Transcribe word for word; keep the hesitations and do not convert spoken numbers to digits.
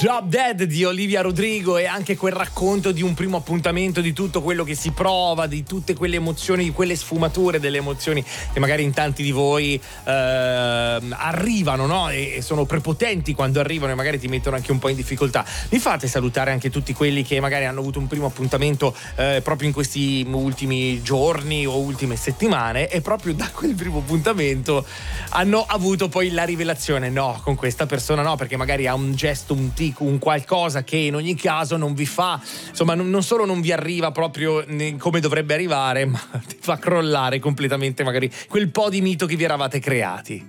Drop Dead di Olivia Rodrigo, e anche quel racconto di un primo appuntamento, di tutto quello che si prova, di tutte quelle emozioni, di quelle sfumature delle emozioni che magari in tanti di voi eh, arrivano, no? E, e sono prepotenti quando arrivano e magari ti mettono anche un po' in difficoltà. Mi fate salutare anche tutti quelli che magari hanno avuto un primo appuntamento eh, proprio in questi ultimi giorni o ultime settimane, e proprio da quel primo appuntamento hanno avuto poi la rivelazione: no, con questa persona no, perché magari ha un gesto, un tic, un qualcosa che in ogni caso non vi fa, insomma, non, non solo non vi arriva proprio come dovrebbe arrivare, ma ti fa crollare completamente magari quel po' di mito che vi eravate creati.